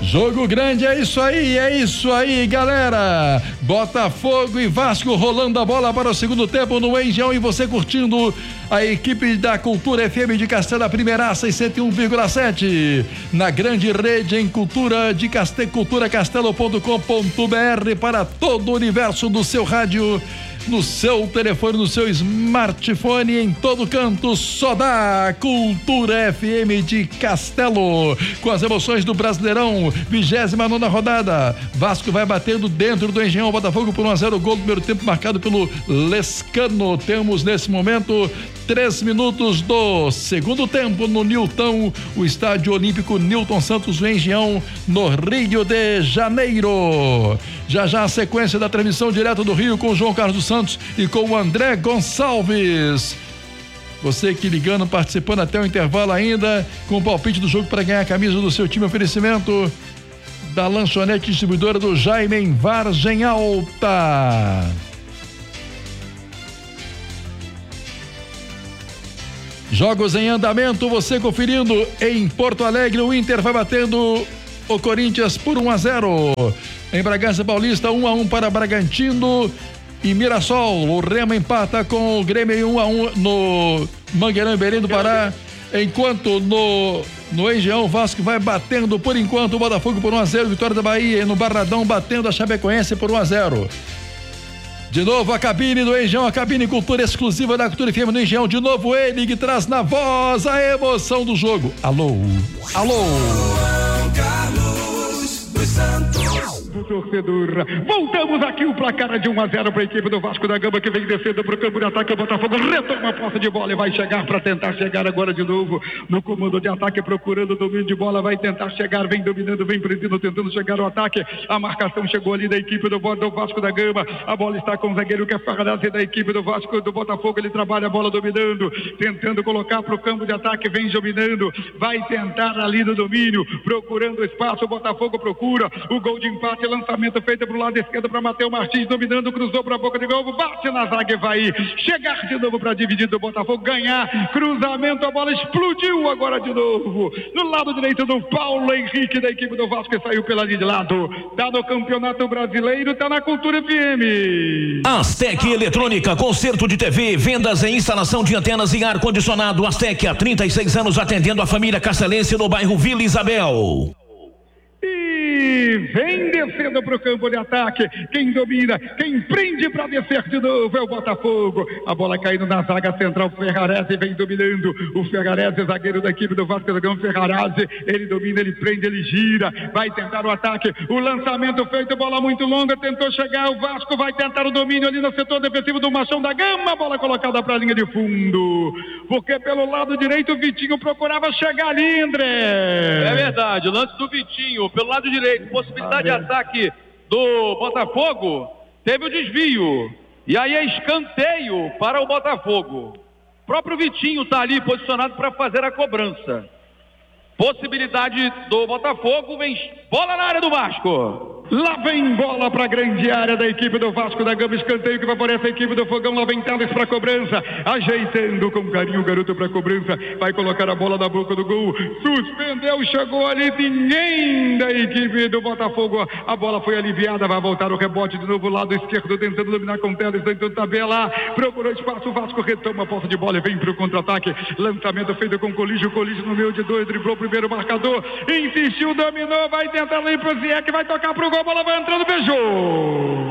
Jogo grande, é isso aí, galera. Botafogo e Vasco rolando a bola para o segundo tempo no Engenhão, e você curtindo a equipe da Cultura FM de Castelo, a primeiraça em 101,7, na grande rede em cultura de culturacastelo.com.br para todo o universo do seu rádio, no seu telefone, no seu smartphone, em todo canto, só dá Cultura FM de Castelo, com as emoções do Brasileirão, 29ª rodada. Vasco vai batendo dentro do Engenhão, Botafogo por 1-0, gol do primeiro tempo marcado pelo Lescano. Temos nesse momento 3 minutos do segundo tempo no Newton, o Estádio Olímpico Newton Santos, o Engenhão, no Rio de Janeiro. Já a sequência da transmissão direto do Rio com o João Carlos dos Santos e com o André Gonçalves. Você que ligando, participando até o intervalo ainda, com o palpite do jogo para ganhar a camisa do seu time, oferecimento da lanchonete distribuidora do Jaime em Vargem Alta. Jogos em andamento, você conferindo em Porto Alegre, o Inter vai batendo o Corinthians por 1-0. Em Bragança Paulista, 1-1 para Bragantino e Mirassol. O Remo empata com o Grêmio em 1-1 no Mangueirão e Belém do Pará. Enquanto no Engenhão, Vasco vai batendo por enquanto o Botafogo por 1-0. Vitória da Bahia no Barradão batendo a Chapecoense por 1-0. De novo a cabine do Engenhão, a cabine cultura exclusiva da Cultura FM no Engenhão. De novo ele que traz na voz a emoção do jogo. Alô. Carlos dos Santos. Do torcedor, voltamos aqui, o placar é de 1-0 para a equipe do Vasco da Gama, que vem descendo para o campo de ataque. O Botafogo retoma a posse de bola e vai chegar para tentar chegar agora de novo no comando de ataque, procurando o domínio de bola, vai tentar chegar, vem dominando, vem prendendo, tentando chegar ao ataque. A marcação chegou ali da equipe do Vasco da Gama, a bola está com o zagueiro que é Ferrarazzi da equipe do Vasco, do Botafogo. Ele trabalha a bola dominando, tentando colocar para o campo de ataque, vem dominando, vai tentar ali no domínio, procurando espaço. O Botafogo procura o gol de empate, lançamento feito para o lado esquerdo para Matheus Martins, dominando, cruzou para a boca de gol, bate na zaga e vai chegar de novo para dividir do Botafogo, ganhar, cruzamento, a bola explodiu agora de novo no lado direito do Paulo Henrique da equipe do Vasco, que saiu pela linha de lado. Tá no Campeonato Brasileiro, tá na Cultura FM. Astec Eletrônica, conserto de TV, vendas e instalação de antenas e ar-condicionado. Astec, há 36 anos atendendo a família castelense no bairro Vila Isabel. E vem descendo para o campo de ataque, quem domina, quem prende para descer de novo é o Botafogo. A bola caindo na zaga central, Ferrarazzi vem dominando, o Ferrarazzi, zagueiro da equipe do Vasco da Gama. Ferrarazzi, ele domina, ele prende, ele gira, vai tentar o ataque, o lançamento feito, bola muito longa, tentou chegar, o Vasco vai tentar o domínio ali no setor defensivo do Machão da Gama, bola colocada para a linha de fundo, porque pelo lado direito o Vitinho procurava chegar ali, André. É verdade, o lance do Vitinho pelo lado direito, possibilidade de ataque do Botafogo, teve o desvio, e aí é escanteio para o Botafogo. O próprio Vitinho está ali posicionado para fazer a cobrança. Possibilidade do Botafogo, vem bola na área do Vasco. Lá vem bola para a grande área da equipe do Vasco da Gama, escanteio que favorece a equipe do Fogão. Lá vem Thales para a cobrança, ajeitando com carinho o garoto para a cobrança, vai colocar a bola na boca do gol, suspendeu, chegou ali ninguém da equipe do Botafogo, a bola foi aliviada, vai voltar o rebote de novo, lado esquerdo, tentando dominar com Thales, tentando tabelar, procurou espaço, o Vasco retoma a posse de bola e vem para o contra-ataque, lançamento feito com Colígio no meio de dois, driblou o primeiro marcador, insistiu, dominou, vai tentar ali para o Ziek, vai tocar para o gol, a bola vai entrando, beijou.